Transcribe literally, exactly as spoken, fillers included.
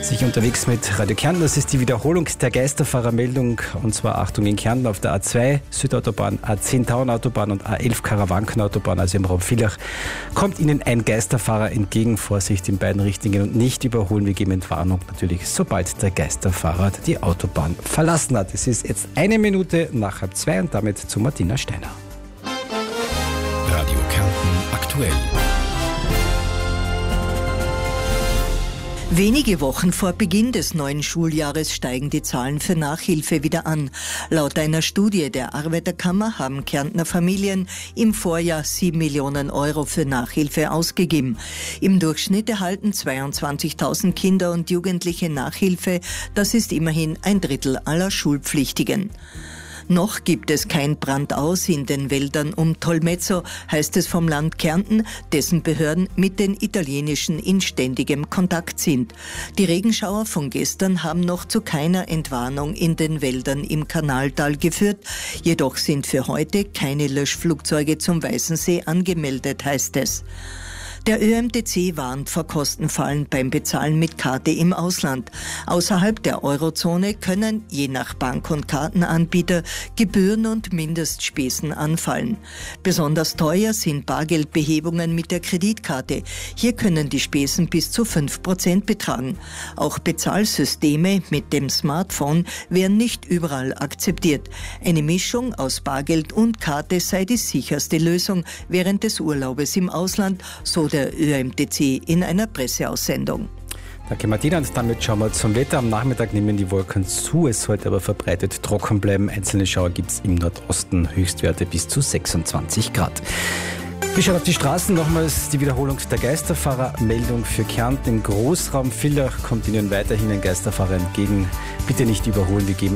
Sich unterwegs mit Radio Kärnten. Das ist die Wiederholung der Geisterfahrermeldung. Und zwar Achtung in Kärnten auf der A zwei Südautobahn, A zehn Tauernautobahn und A elf Karawankenautobahn, also im Raum Villach, kommt Ihnen ein Geisterfahrer entgegen. Vorsicht in beiden Richtungen und nicht überholen. Wir geben Entwarnung natürlich, sobald der Geisterfahrer die Autobahn verlassen hat. Es ist jetzt eine Minute nach halb zwei und damit zu Martina Steiner. Radio Kärnten aktuell. Wenige Wochen vor Beginn des neuen Schuljahres steigen die Zahlen für Nachhilfe wieder an. Laut einer Studie der Arbeiterkammer haben Kärntner Familien im Vorjahr sieben Millionen Euro für Nachhilfe ausgegeben. Im Durchschnitt erhalten zweiundzwanzigtausend Kinder und Jugendliche Nachhilfe. Das ist immerhin ein Drittel aller Schulpflichtigen. Noch gibt es kein Brandaus in den Wäldern um Tolmezzo, heißt es vom Land Kärnten, dessen Behörden mit den italienischen in ständigem Kontakt sind. Die Regenschauer von gestern haben noch zu keiner Entwarnung in den Wäldern im Kanaltal geführt. Jedoch sind für heute keine Löschflugzeuge zum Weißensee angemeldet, heißt es. Der Ö M T C warnt vor Kostenfallen beim Bezahlen mit Karte im Ausland. Außerhalb der Eurozone können je nach Bank- und Kartenanbieter Gebühren und Mindestspesen anfallen. Besonders teuer sind Bargeldbehebungen mit der Kreditkarte. Hier können die Spesen bis zu fünf Prozent betragen. Auch Bezahlsysteme mit dem Smartphone werden nicht überall akzeptiert. Eine Mischung aus Bargeld und Karte sei die sicherste Lösung während des Urlaubes im Ausland, so der Ö M T C in einer Presseaussendung. Danke Martina, und damit schauen wir zum Wetter. Am Nachmittag nehmen die Wolken zu, es sollte aber verbreitet trocken bleiben. Einzelne Schauer gibt es im Nordosten, Höchstwerte bis zu sechsundzwanzig Grad. Wir schauen auf die Straßen, nochmals die Wiederholung der Geisterfahrermeldung für Kärnten. Im Großraum Villach kommt Ihnen weiterhin ein Geisterfahrer entgegen. Bitte nicht überholen, wir geben